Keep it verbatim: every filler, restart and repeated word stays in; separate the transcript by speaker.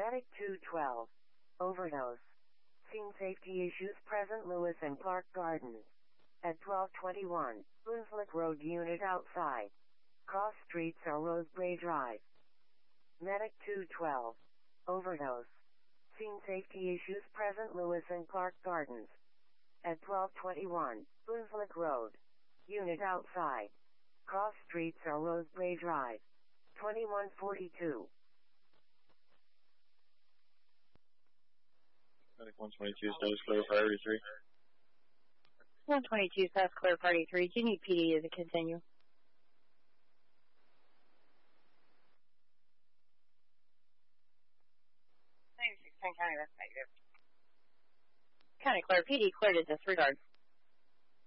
Speaker 1: Medic two twelve. Overdose. Scene safety issues present Lewis and Clark Gardens. At twelve twenty-one, Boonslick Road unit outside. Cross streets are Rosebrae Drive. Medic two twelve. Overdose. Scene safety issues present Lewis and Clark Gardens. At twelve twenty-one, Boonslick Road. Unit outside. Cross streets are Rosebrae Drive. twenty-one forty-two.
Speaker 2: Medic one twenty-two, status clear, priority three.
Speaker 3: one twenty-two, status clear, priority three. Do you need P D to continue? ninety-six, County, that's negative. County clear, P D cleared to disregard.